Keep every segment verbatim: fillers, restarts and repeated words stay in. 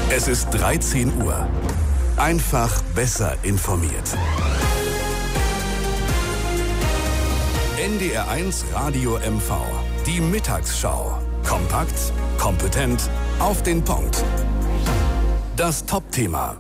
Es ist dreizehn Uhr. Einfach besser informiert. N D R eins Radio M V. Die Mittagsschau. Kompakt, kompetent, auf den Punkt. Das Top-Thema.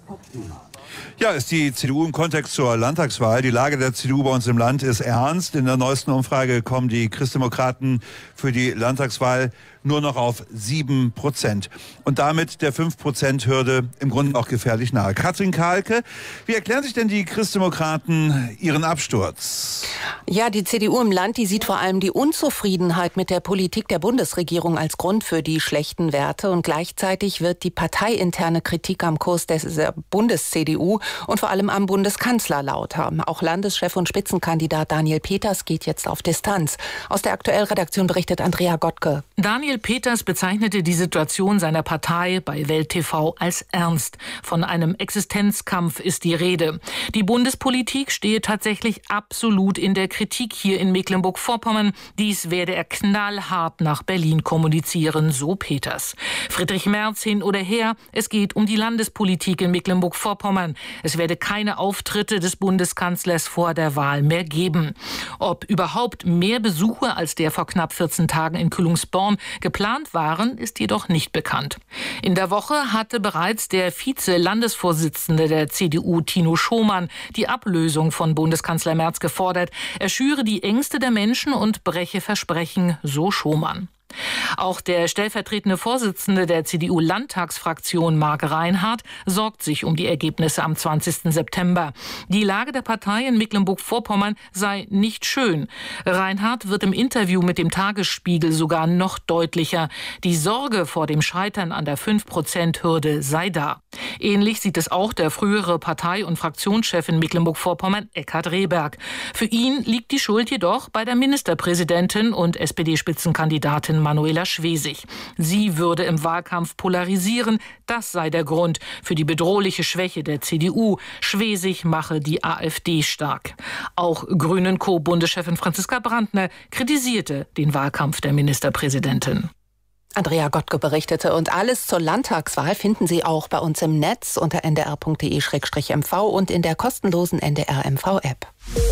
Ja, ist die C D U im Kontext zur Landtagswahl. Die Lage der C D U bei uns im Land ist ernst. In der neuesten Umfrage kommen die Christdemokraten für die Landtagswahl nur noch auf sieben Prozent. Und damit der fünf Prozent Hürde im Grunde auch gefährlich nahe. Katrin Kahlke, wie erklären sich denn die Christdemokraten ihren Absturz? Ja, die C D U im Land, die sieht vor allem die Unzufriedenheit mit der Politik der Bundesregierung als Grund für die schlechten Werte. Und gleichzeitig wird die parteiinterne Kritik am Kurs der Bundes-C D U und vor allem am Bundeskanzler lauter. Auch Landeschef und Spitzenkandidat Daniel Peters geht jetzt auf Distanz. Aus der Aktuell-Redaktion berichtet Andrea Gottke. Daniel Peters bezeichnete die Situation seiner Partei bei Welt T V als ernst. Von einem Existenzkampf ist die Rede. Die Bundespolitik stehe tatsächlich absolut in der Kritik hier in Mecklenburg-Vorpommern. Dies werde er knallhart nach Berlin kommunizieren, so Peters. Friedrich Merz hin oder her, es geht um die Landespolitik in Mecklenburg-Vorpommern. Es werde keine Auftritte des Bundeskanzlers vor der Wahl mehr geben. Ob überhaupt mehr Besuche als der vor knapp vierzehn Tagen in Kühlungsborn geplant waren, ist jedoch nicht bekannt. In der Woche hatte bereits der Vize-Landesvorsitzende der C D U, Tino Schomann, die Ablösung von Bundeskanzler Merz gefordert. Er schüre die Ängste der Menschen und breche Versprechen, so Schomann. Auch der stellvertretende Vorsitzende der C D U-Landtagsfraktion, Marc Reinhardt, sorgt sich um die Ergebnisse am zwanzigsten September. Die Lage der Partei in Mecklenburg-Vorpommern sei nicht schön. Reinhardt wird im Interview mit dem Tagesspiegel sogar noch deutlicher. Die Sorge vor dem Scheitern an der fünf Prozent Hürde sei da. Ähnlich sieht es auch der frühere Partei- und Fraktionschef in Mecklenburg-Vorpommern, Eckhard Rehberg. Für ihn liegt die Schuld jedoch bei der Ministerpräsidentin und S P D-Spitzenkandidatin Manuela Schwesig. Sie würde im Wahlkampf polarisieren. Das sei der Grund für die bedrohliche Schwäche der C D U. Schwesig mache die AfD stark. Auch Grünen-Co-Bundeschefin Franziska Brandner kritisierte den Wahlkampf der Ministerpräsidentin. Andrea Gottke berichtete. Und alles zur Landtagswahl finden Sie auch bei uns im Netz unter n d r punkt d e slash m v und in der kostenlosen N D R M V-App.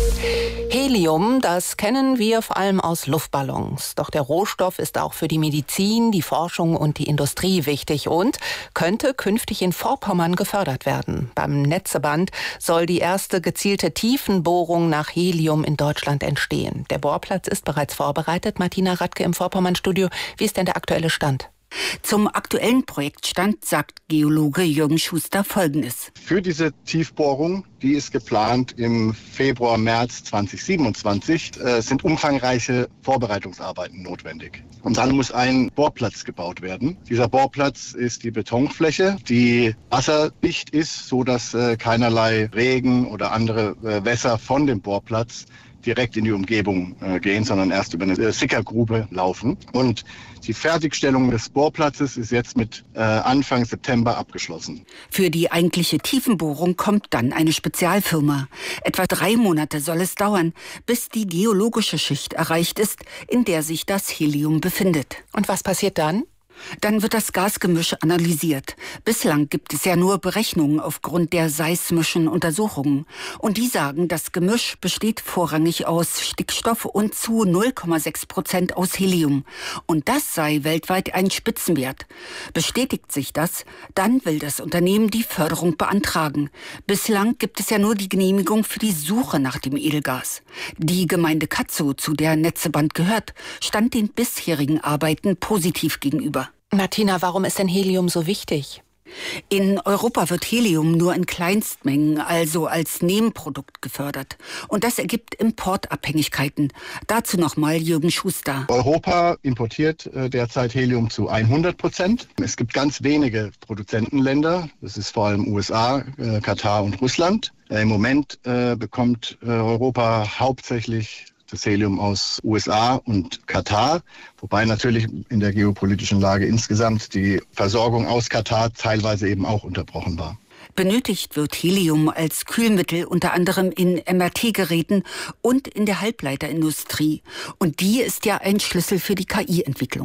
Helium, das kennen wir vor allem aus Luftballons. Doch der Rohstoff ist auch für die Medizin, die Forschung und die Industrie wichtig und könnte künftig in Vorpommern gefördert werden. Beim Netzeband soll die erste gezielte Tiefenbohrung nach Helium in Deutschland entstehen. Der Bohrplatz ist bereits vorbereitet. Martina Radke im Vorpommern-Studio. Wie ist denn der aktuelle Stand? Zum aktuellen Projektstand sagt Geologe Jürgen Schuster Folgendes. Für diese Tiefbohrung, die ist geplant im Februar, März zweitausendsiebenundzwanzig, äh, sind umfangreiche Vorbereitungsarbeiten notwendig. Und dann muss ein Bohrplatz gebaut werden. Dieser Bohrplatz ist die Betonfläche, die wasserdicht ist, sodass äh, keinerlei Regen oder andere äh, Wässer von dem Bohrplatz direkt in die Umgebung äh, gehen, sondern erst über eine äh, Sickergrube laufen. Und die Fertigstellung des Bohrplatzes ist jetzt mit äh, Anfang September abgeschlossen. Für die eigentliche Tiefenbohrung kommt dann eine Spezialfirma. Etwa drei Monate soll es dauern, bis die geologische Schicht erreicht ist, in der sich das Helium befindet. Und was passiert dann? Dann wird das Gasgemisch analysiert. Bislang gibt es ja nur Berechnungen aufgrund der seismischen Untersuchungen. Und die sagen, das Gemisch besteht vorrangig aus Stickstoff und zu null Komma sechs Prozent aus Helium. Und das sei weltweit ein Spitzenwert. Bestätigt sich das, dann will das Unternehmen die Förderung beantragen. Bislang gibt es ja nur die Genehmigung für die Suche nach dem Edelgas. Die Gemeinde Katzow, zu der Netzeband gehört, stand den bisherigen Arbeiten positiv gegenüber. Martina, warum ist denn Helium so wichtig? In Europa wird Helium nur in Kleinstmengen, also als Nebenprodukt gefördert. Und das ergibt Importabhängigkeiten. Dazu nochmal Jürgen Schuster. Europa importiert äh, derzeit Helium zu hundert Prozent. Es gibt ganz wenige Produzentenländer. Das ist vor allem U S A, äh, Katar und Russland. Äh, Im Moment äh, bekommt äh, Europa hauptsächlich das Helium aus U S A und Katar, wobei natürlich in der geopolitischen Lage insgesamt die Versorgung aus Katar teilweise eben auch unterbrochen war. Benötigt wird Helium als Kühlmittel unter anderem in M R T-Geräten und in der Halbleiterindustrie. Und die ist ja ein Schlüssel für die K I-Entwicklung.